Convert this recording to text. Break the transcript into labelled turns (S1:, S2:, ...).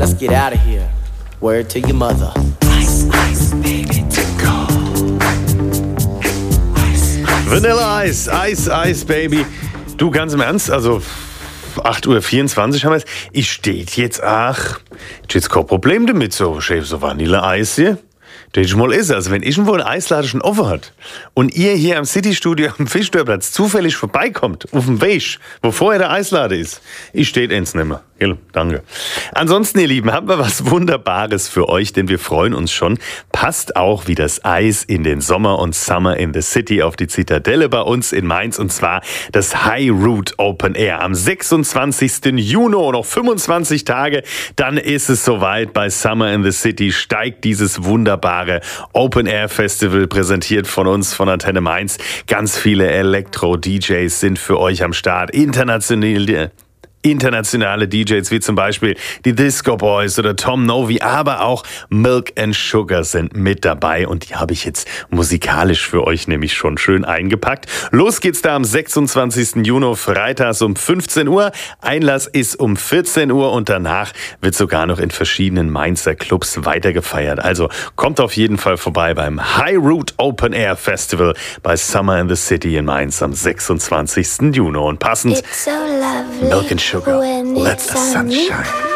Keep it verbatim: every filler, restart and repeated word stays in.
S1: let's get out of here. Word to your mother. Ice, ice, baby, to go. Ice, ice.
S2: Vanilla Ice, Ice, Ice, Baby. Du, ganz im Ernst, also acht Uhr vierundzwanzig haben wir jetzt. Ich steht jetzt, ach, jetzt kein Problem damit, so, Chef, so Vanille-Eis hier. Das ich mal ist. Also wenn ich irgendwo ein Eisladen schon offen hat und ihr hier am City-Studio am Fischsteuerplatz zufällig vorbeikommt, auf dem Weg, wo vorher der Eisladen ist, ich steht eins nimmer. Ja, danke. Ansonsten, ihr Lieben, haben wir was Wunderbares für euch, denn wir freuen uns schon. Passt auch wie das Eis in den Sommer und Summer in the City auf die Zitadelle bei uns in Mainz, und zwar das High Root Open Air am sechsundzwanzigsten Juni, noch fünfundzwanzig Tage, dann ist es soweit. Bei Summer in the City steigt dieses wunderbare Open Air Festival, präsentiert von uns von Antenne Mainz. Ganz viele Elektro-D Js sind für euch am Start. International Internationale D Js wie zum Beispiel die Disco Boys oder Tom Novi, aber auch Milk and Sugar sind mit dabei, und die habe ich jetzt musikalisch für euch nämlich schon schön eingepackt. Los geht's da am sechsundzwanzigsten Juni, freitags um fünfzehn Uhr. Einlass ist um vierzehn Uhr und danach wird sogar noch in verschiedenen Mainzer Clubs weitergefeiert. Also kommt auf jeden Fall vorbei beim High Root Open Air Festival bei Summer in the City in Mainz am sechsundzwanzigsten Juni. Und passend
S3: It's so lovely
S2: Milk and Sugar,
S3: when
S2: let
S3: it's
S2: the sun
S3: sunny.
S2: shine.